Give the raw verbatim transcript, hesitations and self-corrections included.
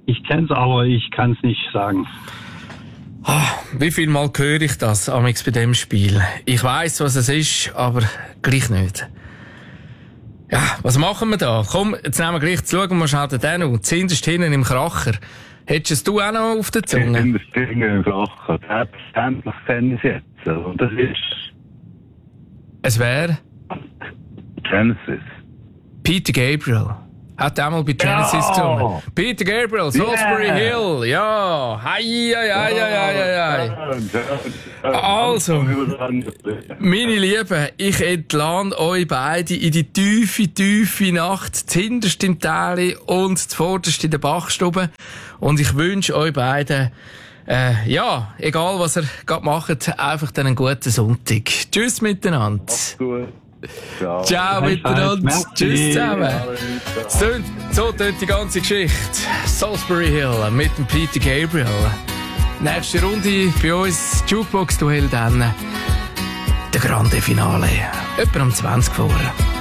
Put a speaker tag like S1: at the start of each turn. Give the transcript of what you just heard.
S1: Ich kenne es, aber ich kann es nicht sagen.
S2: Ah, wie viel Mal höre ich das amigs bei dem Spiel? Ich weiss, was es ist, aber gleich nicht. Ja, was machen wir da? Komm, jetzt nehmen wir gleich zu schauen, wir schauen den noch. Zuhinterst hinten im Kracher. Hättest du auch noch auf der Zunge?
S3: Zuhinterst hinten im Kracher. Selbstverständlich kenne ich es jetzt. Und das ist...
S2: Es wäre?
S3: Genesis.
S2: Peter Gabriel. Hat einmal bei Genesis
S3: Ja.
S2: gesungen. Peter Gabriel, Salisbury
S3: Yeah.
S2: Hill. Ja. Hei, hei, hei, hei, hei, hei. Also, meine Lieben, ich entlade euch beide in die tiefe, tiefe Nacht, zuhinterst im Tal und zuvorderst in der Bachstube. Und ich wünsche euch beiden, äh, ja, egal was ihr gerade macht, einfach dann einen guten Sonntag. Tschüss miteinander.
S3: Gut. Ciao.
S2: Ciao miteinander.
S1: Merci.
S2: Tschüss zusammen. So, so tönt die ganze Geschichte. Salisbury Hill mit dem Peter Gabriel. Nächste Runde bei uns Jukebox-Duell dann. Der Grande Finale. Etwa um zwanzig vor.